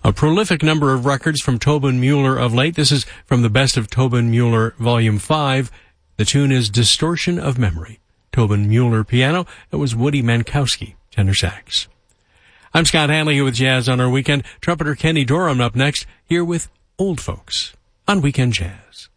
A prolific number of records from Tobin Mueller of late. This is from the Best of Tobin Mueller Volume 5. The tune is Distortion of Memory. Tobin Mueller piano. It was Woody Mankowski, tenor sax. I'm Scott Hanley here with Jazz on Our Weekend. Trumpeter Kenny Dorham up next, here with Old Folks on Weekend Jazz.